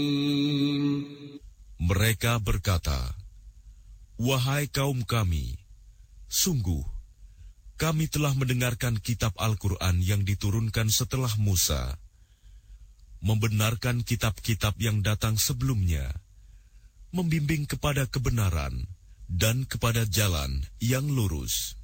Mereka berkata, "Wahai kaum kami, sungguh kami telah mendengarkan kitab Al-Quran yang diturunkan setelah Musa, membenarkan kitab-kitab yang datang sebelumnya, membimbing kepada kebenaran dan kepada jalan yang lurus."